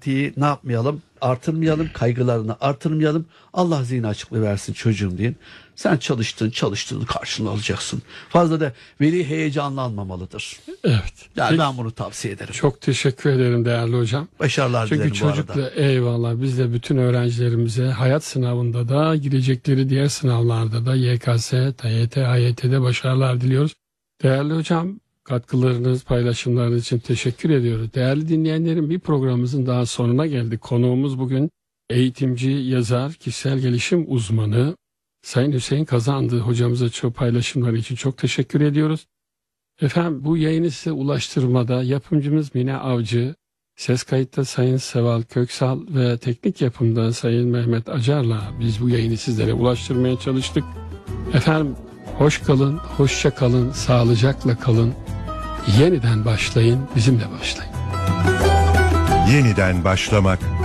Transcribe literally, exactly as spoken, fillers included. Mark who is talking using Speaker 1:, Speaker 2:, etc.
Speaker 1: beklentiyi ne yapmayalım? Artırmayalım, kaygılarını artırmayalım. Allah zihin açıklığı versin çocuğum deyin. Sen çalıştın, çalıştığını karşılığını alacaksın. Fazla da veli heyecanlanmamalıdır.
Speaker 2: Evet.
Speaker 1: Yani
Speaker 2: Peki,
Speaker 1: ben bunu tavsiye ederim.
Speaker 2: çok teşekkür ederim değerli hocam.
Speaker 1: Başarılar
Speaker 2: Çünkü
Speaker 1: dilerim bu arada.
Speaker 2: çocukla eyvallah biz de bütün öğrencilerimize hayat sınavında da girecekleri diğer sınavlarda da Y K S, T Y T, A Y T'de başarılar diliyoruz. Değerli hocam, katkılarınız, paylaşımlarınız için teşekkür ediyoruz. Değerli dinleyenlerim, bir programımızın daha sonuna geldik. Konuğumuz bugün eğitimci, yazar, kişisel gelişim uzmanı Sayın Hüseyin Kazandı. Hocamıza çok paylaşımları için çok teşekkür ediyoruz. Efendim, bu yayını size ulaştırmada yapımcımız Mine Avcı, ses kayıtta Sayın Seval Köksal ve teknik yapımda Sayın Mehmet Acar'la biz bu yayını sizlere ulaştırmaya çalıştık. Efendim, hoş kalın, hoşça kalın, sağlıcakla kalın. Yeniden başlayın, bizimle başlayın.
Speaker 3: Yeniden başlamak